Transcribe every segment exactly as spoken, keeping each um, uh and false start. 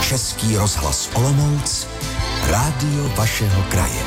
Český rozhlas Olomouc, rádio vašeho kraje.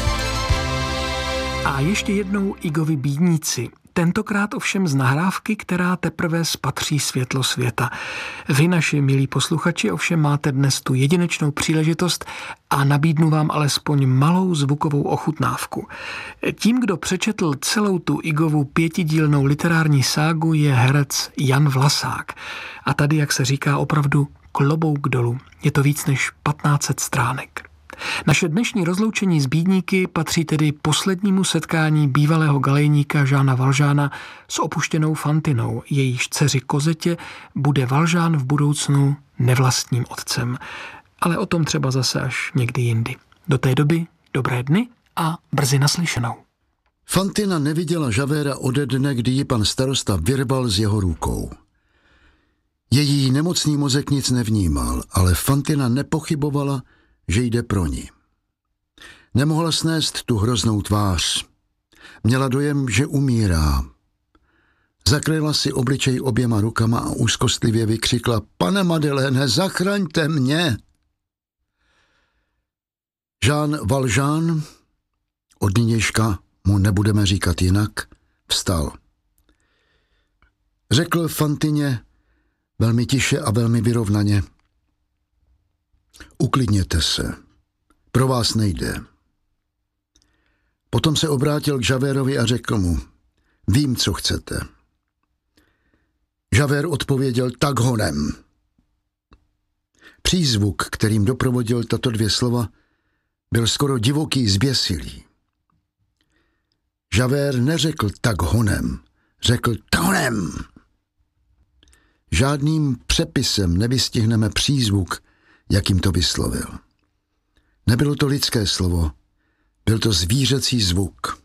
A ještě jednou Igovi Bídníci. Tentokrát ovšem z nahrávky, která teprve spatří světlo světa. Vy, naši milí posluchači, ovšem máte dnes tu jedinečnou příležitost a nabídnu vám alespoň malou zvukovou ochutnávku. Tím, kdo přečetl celou tu Igovu pětidílnou literární ságu, je herec Jan Vlasák. A tady, jak se říká, opravdu klobouk dolů. Je to víc než patnáct set stránek. Naše dnešní rozloučení s Bídníky patří tedy poslednímu setkání bývalého galejníka Žána Valžána s opuštěnou Fantinou. Jejíž dceři Kozetě bude Valžán v budoucnu nevlastním otcem. Ale o tom třeba zase až někdy jindy. Do té doby dobré dny a brzy naslyšenou. Fantina neviděla Žavéra ode dne, kdy ji pan starosta vyrval z jeho rukou. Její nemocný mozek nic nevnímal, ale Fantina nepochybovala, že jde pro ní. Nemohla snést tu hroznou tvář. Měla dojem, že umírá. Zakryla si obličej oběma rukama a úzkostlivě vykřikla: Pane Madeleine, zachraňte mě! Žán Valžán, od nynějška mu nebudeme říkat jinak, vstal. Řekl Fantině velmi tiše a velmi vyrovnaně: Uklidněte se, pro vás nejde. Potom se obrátil k Žavérovi a řekl mu: Vím, co chcete. Žavér odpověděl: Tak honem. Přízvuk, kterým doprovodil tato dvě slova, byl skoro divoký, zběsilý. Žavér neřekl tak honem, řekl tak honem. Žádným přepisem nevystihneme přízvuk, jakým to vyslovil. Nebylo to lidské slovo, byl to zvířecí zvuk.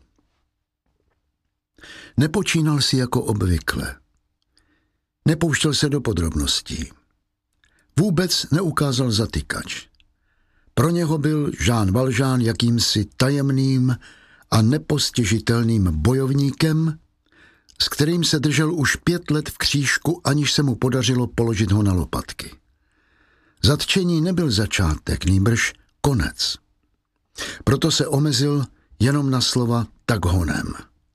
Nepočínal si jako obvykle. Nepouštěl se do podrobností. Vůbec neukázal zatykač. Pro něho byl Žán Valžán jakýmsi tajemným a nepostižitelným bojovníkem, s kterým se držel už pět let v křížku, aniž se mu podařilo položit ho na lopatky. Zatčení nebyl začátek, nýbrž konec. Proto se omezil jenom na slova tak honem.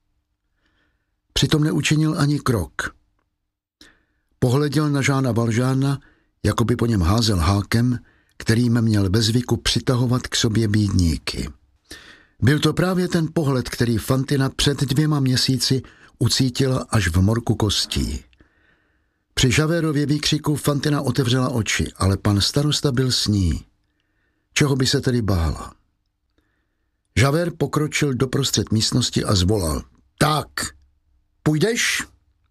Přitom neučinil ani krok. Pohleděl na Žána Valžána, jako by po něm házel hákem, kterým měl ve zvyku přitahovat k sobě bídníky. Byl to právě ten pohled, který Fantina před dvěma měsíci ucítila až v morku kostí. Při Žavérově výkřiku Fantina otevřela oči, ale pan starosta byl s ní. Čeho by se tedy bála? Žavér pokročil doprostřed místnosti a zvolal: Tak, půjdeš?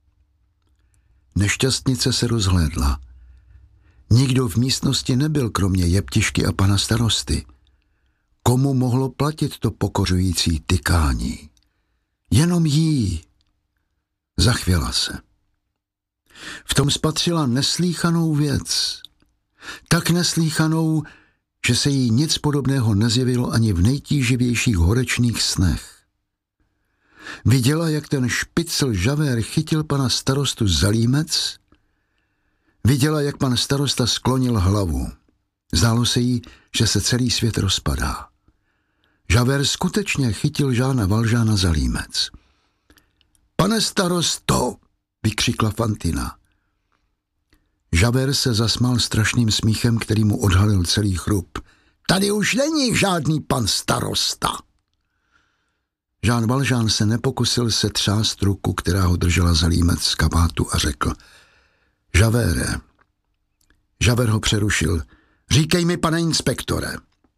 Nešťastnice se rozhlédla. Nikdo v místnosti nebyl kromě jeptišky a pana starosty. Komu mohlo platit to pokořující tykání? Jenom jí. Zachvěla se. V tom spatřila neslýchanou věc. Tak neslýchanou, že se jí nic podobného nezjevilo ani v nejtíživějších horečných snech. Viděla, jak ten špicl Žavér chytil pana starostu za límec. Viděla, jak pan starosta sklonil hlavu. Zdálo se jí, že se celý svět rozpadá. Žavér skutečně chytil Žána Valžána za límec. Pane starosto, vykřikla Fantina. Žavér se zasmál strašným smíchem, který mu odhalil celý chrup. Tady už není žádný pan starosta. Žán Valžán se nepokusil se třást ruku, která ho držela za límec z kabátu, a řekl: Žavére. Žavér ho přerušil. Říkej mi, pane inspektore.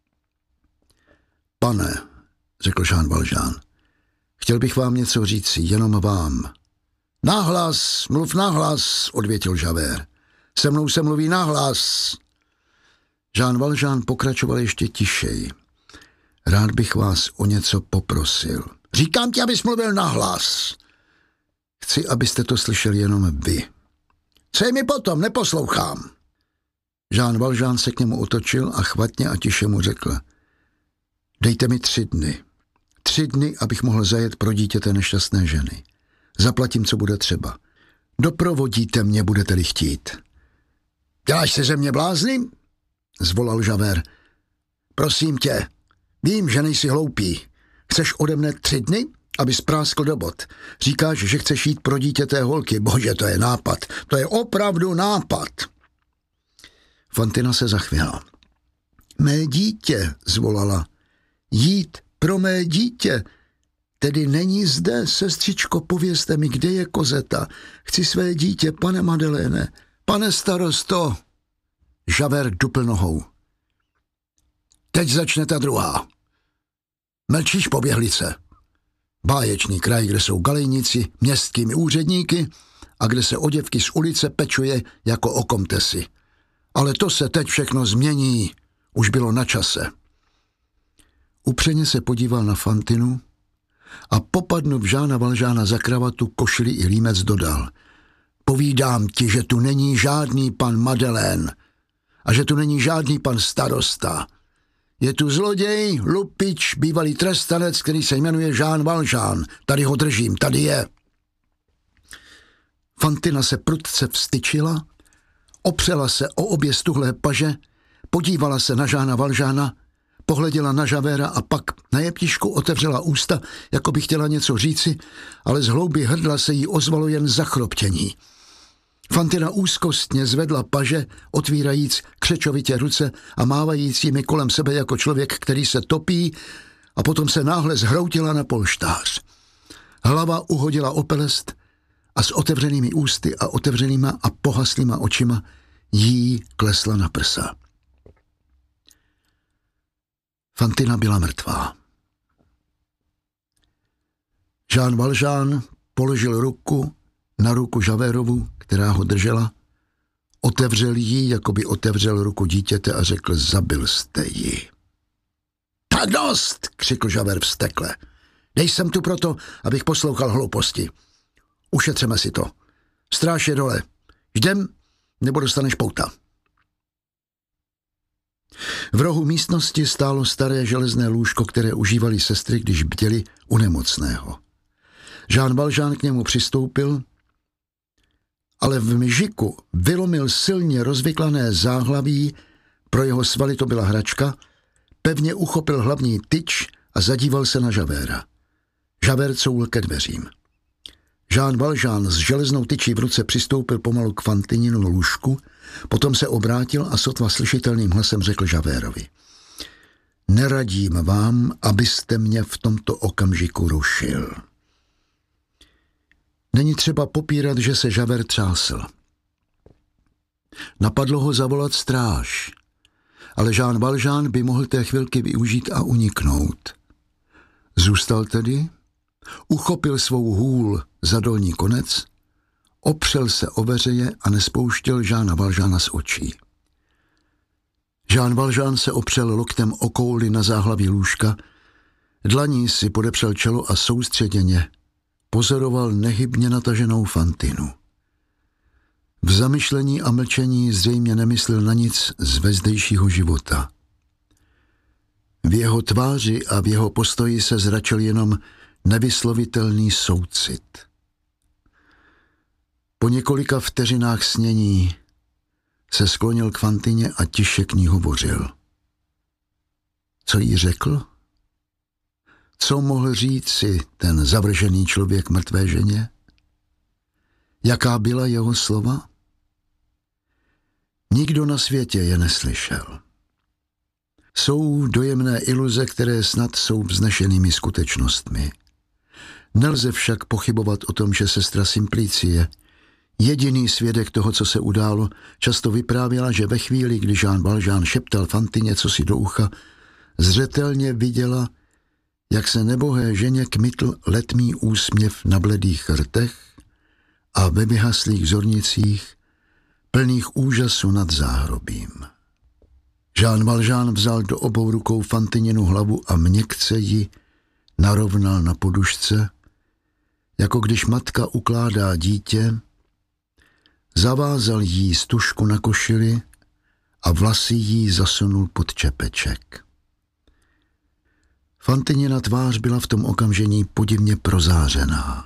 Pane, řekl Žán Valžán, chtěl bych vám něco říci, jenom vám. Nahlas, mluv nahlas, odvětil Žavér. Se mnou se mluví nahlas. Žán Valžán pokračoval ještě tišeji. Rád bych vás o něco poprosil. Říkám ti, abys mluvil nahlas. Chci, abyste to slyšeli jenom vy. Co je mi potom, neposlouchám. Žán Valžán se k němu otočil a chvatně a tiše mu řekl: Dejte mi tři dny. Tři dny, abych mohl zajet pro dítě té nešťastné ženy. Zaplatím, co bude třeba. Doprovodíte mě, budete-li chtít. Děláš se ze mě blázny? zvolal Javert. Prosím tě, vím, že nejsi hloupý. Chceš ode mne tři dny, aby spráskl do bod. Říkáš, že chceš jít pro dítě té holky. Bože, to je nápad. To je opravdu nápad. Fantina se zachvěla. Mé dítě, zvolala. Jít pro mé dítě. Tedy není zde, sestřičko, povězte mi, kde je Kozeta. Chci své dítě, pane Madeleine. Pane starosto. Javert dupl nohou. Teď začne ta druhá. Mlčíš, poběhlice. Báječný kraj, kde jsou galejníci městskými úředníky a kde se o děvky z ulice pečuje jako o komtesi. Ale to se teď všechno změní. Už bylo na čase. Upřeně se podíval na Fantinu a popadnuv Žána Valžána za kravatu, košili i límec dodal. Povídám ti, že tu není žádný pan Madeleine a že tu není žádný pan starosta. Je tu zloděj, lupič, bývalý trestanec, který se jmenuje Jean Valjean. Tady ho držím, tady je. Fantina se prudce vstyčila, opřela se o obě stuhlé paže, podívala se na Jeana Valjeana, pohleděla na Javerta a pak na jeptišku otevřela ústa, jako by chtěla něco říci, ale z hlouby hrdla se jí ozvalo jen zachroptění. Fantina úzkostně zvedla paže, otvírajíc křečovitě ruce a mávajíc jimi kolem sebe jako člověk, který se topí, a potom se náhle zhroutila na polštář. Hlava uhodila o pelest a s otevřenými ústy a otevřenýma a pohaslýma očima jí klesla na prsa. Fantina byla mrtvá. Jean Valjean položil ruku na ruku Javertovu, která ho držela, otevřel ji, jako by otevřel ruku dítěte a řekl, zabil jste ji. Tak dost, křikl Javert vztekle. Nejsem tu proto, abych poslouchal hlouposti. Ušetřeme si to. Stráž je dole. Jdem, nebo dostaneš pouta. V rohu místnosti stálo staré železné lůžko, které užívali sestry, když bděli u nemocného. Jean Valjean k němu přistoupil, ale v mžiku vylomil silně rozvyklané záhlaví, pro jeho svaly to byla hračka, pevně uchopil hlavní tyč a zadíval se na Javerta. Javert couvl ke dveřím. Jean Valjean s železnou tyčí v ruce přistoupil pomalu k Fantininu lůžku, potom se obrátil a sotva slyšitelným hlasem řekl Javertovi. Neradím vám, abyste mě v tomto okamžiku rušil. Není třeba popírat, že se Javert třásl. Napadlo ho zavolat stráž, ale Jean Valjean by mohl té chvilky využít a uniknout. Zůstal tedy, uchopil svou hůl za dolní konec, opřel se o veřeje a nespouštěl Jeana Valjeana z očí. Jean Valjean se opřel loktem o kouli na záhlaví lůžka, dlaní si podepřel čelo a soustředěně pozoroval nehybně nataženou Fantinu. V zamyšlení a mlčení zřejmě nemyslel na nic z vezdejšího života. V jeho tváři a v jeho postoji se zračil jenom nevyslovitelný soucit. Po několika vteřinách snění se sklonil k Fantině a tiše k ní hovořil. Co jí řekl? Co mohl říct si ten zavržený člověk mrtvé ženě? Jaká byla jeho slova? Nikdo na světě je neslyšel. Jsou dojemné iluze, které snad jsou vznešenými skutečnostmi. Nelze však pochybovat o tom, že sestra Simplicie, jediný svědek toho, co se událo, často vyprávěla, že ve chvíli, kdy Jean Valjean šeptal Fantině cosi do ucha, zřetelně viděla, jak se nebohé ženě kmitl letmý úsměv na bledých rtech a ve vyhaslých zornicích, plných úžasu nad záhrobím. Jean Valjean vzal do obou rukou Fantininu hlavu a měkce ji narovnal na podušce, jako když matka ukládá dítě, zavázal jí stužku na košili a vlasy jí zasunul pod čepeček. Fantinina tvář byla v tom okamžení podivně prozářená.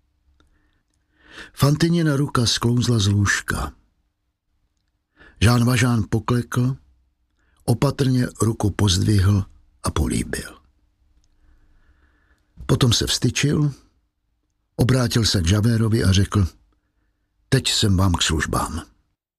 Fantinina ruka sklouzla z lůžka. Jean Valjean poklekl opatrně ruku pozdvihl a políbil. Potom se vstyčil, obrátil se k Javertovi a řekl: teď jsem vám k službám.